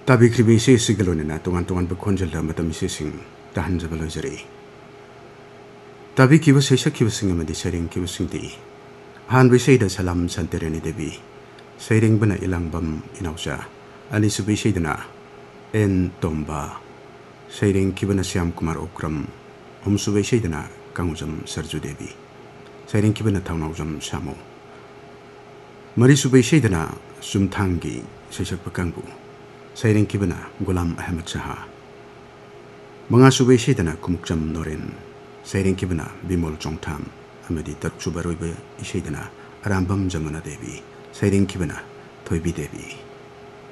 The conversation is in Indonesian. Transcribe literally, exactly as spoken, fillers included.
Tabikribay isi sigalon na tungan-tungan berkonjal dalam matam isi sing tahan jabalo jari. Tabi kiba sesa kiba sing amadi sering kiba sing ti. Han bisay da salam santerani debi. Sairing bana ilang bam inausa. Ani su bisay da na en tomba. Sairing kiba na Syam Kumar Okram. Om su bisay da na kangujam Sarju Devi. Sairing kiba na taunawjam Samo. Mari su bisay da na sumtanggi sesak pekangbu. Sairing kibana Gulam Ahmad Shah. Mga subay dana kumukjam noren. Sairing kibana Bimol Chongtam. Amadi taruk subaroy ba isay dana Arambam Jamuna Devi. Sairing kibana Toybi Devi.